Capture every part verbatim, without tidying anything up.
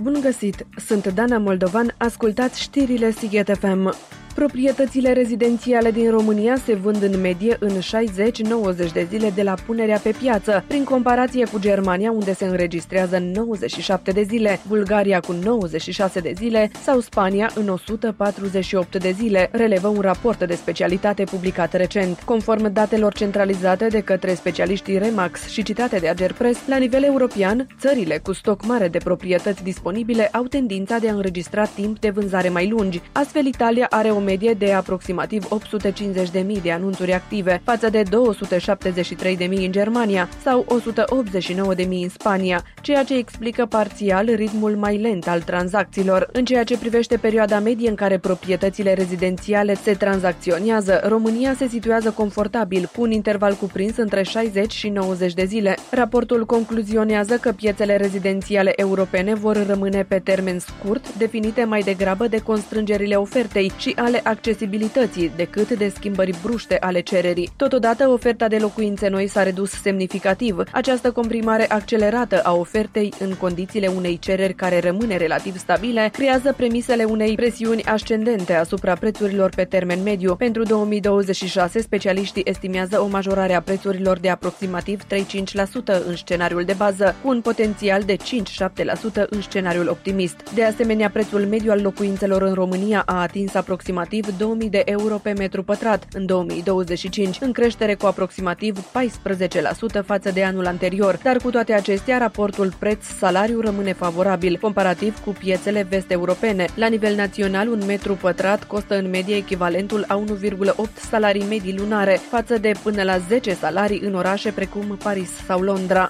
Bun găsit! Sunt Dana Moldovan, ascultați știrile Sighet F M. Proprietățile rezidențiale din România se vând în medie în șaizeci nouăzeci de zile de la punerea pe piață, prin comparație cu Germania, unde se înregistrează în nouăzeci și șapte de zile, Bulgaria cu nouăzeci și șase de zile sau Spania în o sută patruzeci și opt de zile, relevă un raport de specialitate publicat recent. Conform datelor centralizate de către specialiștii Remax și citate de Agerpres, la nivel european, țările cu stoc mare de proprietăți disponibile au tendința de a înregistra timp de vânzare mai lungi. Astfel, Italia are o medie de aproximativ opt sute cincizeci de mii de anunțuri active, față de două sute șaptezeci și trei de mii în Germania sau o sută optzeci și nouă de mii în Spania, ceea ce explică parțial ritmul mai lent al tranzacțiilor. În ceea ce privește perioada medie în care proprietățile rezidențiale se tranzacționează, România se situează confortabil, cu un interval cuprins între șaizeci și nouăzeci de zile. Raportul concluzionează că piețele rezidențiale europene vor rămâne pe termen scurt, definite mai degrabă de constrângerile ofertei și ale accesibilității decât de schimbări bruște ale cererii. Totodată, oferta de locuințe noi s-a redus semnificativ. Această comprimare accelerată a ofertei în condițiile unei cereri care rămâne relativ stabile creează premisele unei presiuni ascendente asupra prețurilor pe termen mediu. Pentru două mii douăzeci și șase, specialiștii estimează o majorare a prețurilor de aproximativ trei cinci la sută în scenariul de bază, cu un potențial de cinci șapte la sută în scenariul optimist. De asemenea, prețul mediu al locuințelor în România a atins aproximativ două mii de euro pe metru pătrat în două mii douăzeci și cinci, în creștere cu aproximativ paisprezece la sută față de anul anterior, dar cu toate acestea, raportul preț-salariu rămâne favorabil, comparativ cu piețele vest-europene. La nivel național, un metru pătrat costă în medie echivalentul a unu virgulă opt salarii medii lunare, față de până la zece salarii în orașe precum Paris sau Londra.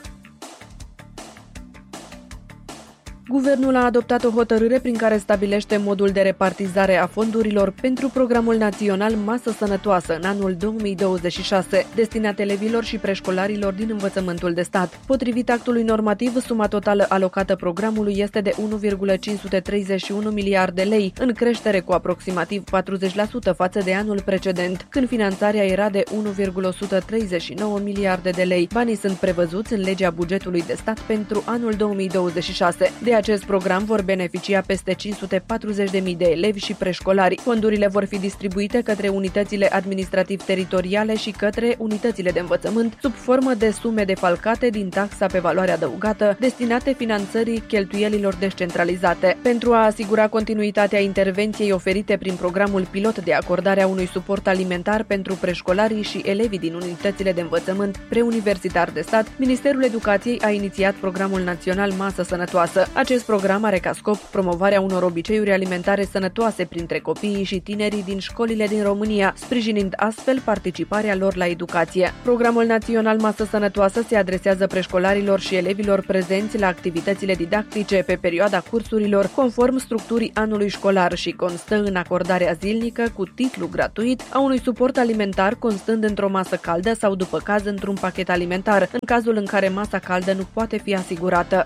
Guvernul a adoptat o hotărâre prin care stabilește modul de repartizare a fondurilor pentru Programul Național Masă Sănătoasă în anul două mii douăzeci și șase, destinat elevilor și preșcolarilor din învățământul de stat. Potrivit actului normativ, suma totală alocată programului este de unu virgulă cinci sute treizeci și unu miliarde de lei, în creștere cu aproximativ patruzeci la sută față de anul precedent, când finanțarea era de unu virgulă o sută treizeci și nouă miliarde de lei. Banii sunt prevăzuți în legea bugetului de stat pentru anul două mii douăzeci și șase. De acest program vor beneficia peste cinci sute patruzeci de mii de elevi și preșcolari. Fondurile vor fi distribuite către unitățile administrativ-teritoriale și către unitățile de învățământ sub formă de sume defalcate din taxa pe valoare adăugată, destinate finanțării cheltuielilor descentralizate. Pentru a asigura continuitatea intervenției oferite prin programul pilot de acordare a unui suport alimentar pentru preșcolarii și elevii din unitățile de învățământ preuniversitar de stat, Ministerul Educației a inițiat Programul Național Masă Sănătoasă. Acest program are ca scop promovarea unor obiceiuri alimentare sănătoase printre copiii și tinerii din școlile din România, sprijinind astfel participarea lor la educație. Programul Național Masă Sănătoasă se adresează preșcolarilor și elevilor prezenți la activitățile didactice pe perioada cursurilor, conform structurii anului școlar, și constă în acordarea zilnică cu titlu gratuit a unui suport alimentar, constând într-o masă caldă sau, după caz, într-un pachet alimentar, în cazul în care masa caldă nu poate fi asigurată.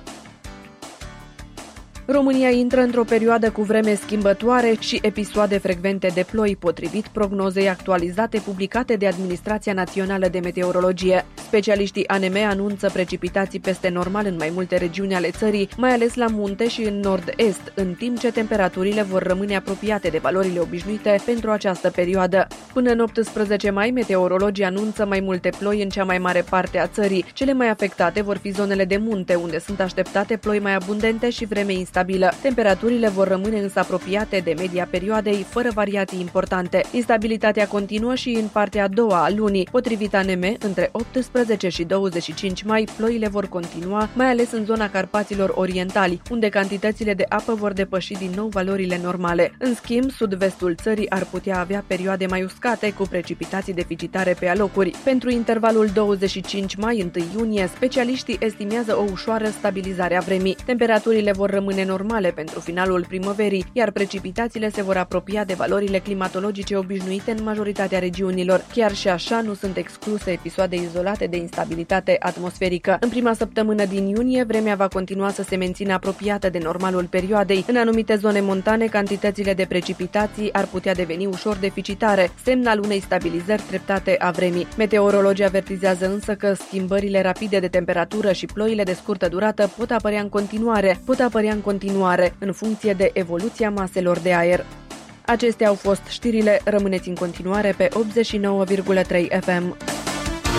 România intră într-o perioadă cu vreme schimbătoare și episoade frecvente de ploi, potrivit prognozei actualizate publicate de Administrația Națională de Meteorologie. Specialiștii A N M anunță precipitații peste normal în mai multe regiuni ale țării, mai ales la munte și în nord-est, în timp ce temperaturile vor rămâne apropiate de valorile obișnuite pentru această perioadă. Până în optsprezece mai, meteorologii anunță mai multe ploi în cea mai mare parte a țării. Cele mai afectate vor fi zonele de munte, unde sunt așteptate ploi mai abundente și vreme instabilă. Temperaturile vor rămâne însă apropiate de media perioadei, fără variații importante. Instabilitatea continuă și în partea a doua a lunii. Potrivit A N M, între optsprezece și douăzeci și cinci mai, ploile vor continua, mai ales în zona Carpaților Orientali, unde cantitățile de apă vor depăși din nou valorile normale. În schimb, sud-vestul țării ar putea avea perioade mai uscate, cu precipitații deficitare pe alocuri. Pentru intervalul douăzeci și cinci mai - unu iunie, specialiștii estimează o ușoară stabilizare a vremii. Temperaturile vor rămâne normale pentru finalul primăverii, iar precipitațiile se vor apropia de valorile climatologice obișnuite în majoritatea regiunilor. Chiar și așa, nu sunt excluse episoade izolate de instabilitate atmosferică. În prima săptămână din iunie, vremea va continua să se mențină apropiată de normalul perioadei. În anumite zone montane, cantitățile de precipitații ar putea deveni ușor deficitare, semn al unei stabilizări treptate a vremii. Meteorologii avertizează însă că schimbările rapide de temperatură și ploile de scurtă durată pot apărea în continuare, pot apărea în continuare continuare, în funcție de evoluția maselor de aer. Acestea au fost știrile, rămâneți în continuare pe optzeci și nouă virgulă trei F M.